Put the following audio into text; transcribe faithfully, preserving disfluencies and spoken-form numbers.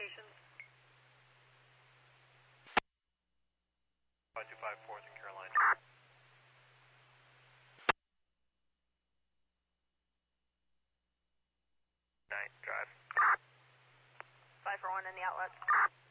five two five, fourth in Carolina. Nine, drive. five four one in the outlet.